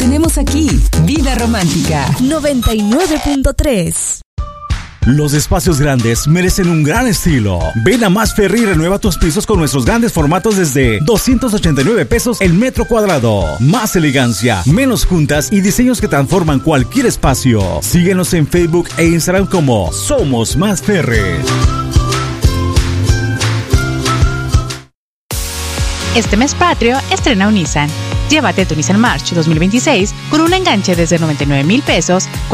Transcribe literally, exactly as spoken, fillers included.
tenemos aquí. Vida Romántica noventa y nueve punto tres. Los espacios grandes merecen un gran estilo. Ven a Más Ferry y renueva tus pisos con nuestros grandes formatos desde doscientos ochenta y nueve pesos el metro cuadrado. Más elegancia, menos juntas y diseños que transforman cualquier espacio. Síguenos en Facebook e Instagram como Somos Más Ferry. Este mes patrio estrena un Nissan. Llévate tu Nissan March dos mil veintiséis con un enganche desde noventa y nueve mil pesos,